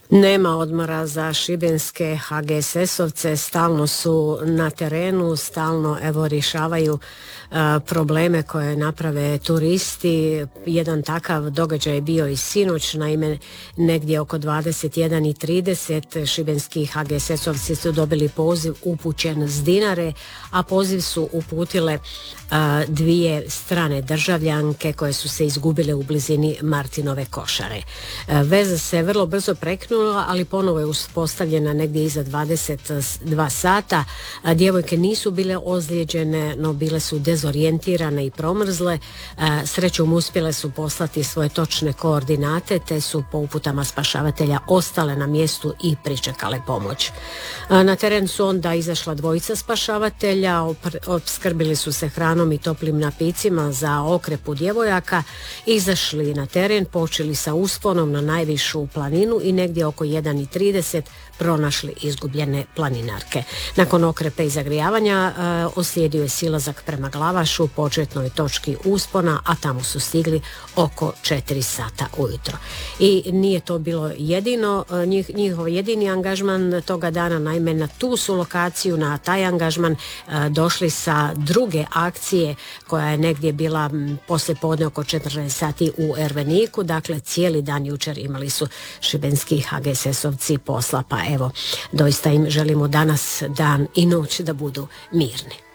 Nema odmora za šibenske HGSS-ovce, stalno su na terenu, stalno evo rješavaju probleme koje naprave turisti. Jedan takav događaj je bio i sinoć, naime negdje oko 21:30 šibenski HGSS-ovci su dobili poziv upućen s Dinare, a poziv su uputile dvije strane državljanke koje su se izgubile u blizini Martinove Košare. Veza se vrlo brzo preknula, ali ponovo je uspostavljena negdje iza 22 sata. Djevojke nisu bile ozlijeđene, no bile su dezorijentirane i promrzle. Srećom uspjele su poslati svoje točne koordinate, te su po uputama spašavatelja ostale na mjestu i pričekale pomoć. Na teren su onda izašla dvojica spašavatelja, opskrbili su se hranom i toplim napicima za okrepu djevojaka, izašli na teren, počeli sa usponom na najvišu planinu i negdje oko 1:30 pronašli izgubljene planinarke. Nakon okrepe i zagrijavanja uslijedio je silazak prema Glavašu, početnoj točki uspona, a tamo su stigli oko 4 sata ujutro. I nije to bilo jedino, njihov jedini angažman toga dana, naime na tu su lokaciju, na taj angažman došli sa druge akcije koja je negdje bila poslije podne oko 14 sati u Erveniku, dakle cijeli dan jučer imali su šibenski HGSS-ovci posla, pa evo, doista im želimo danas dan i noć da budu mirni.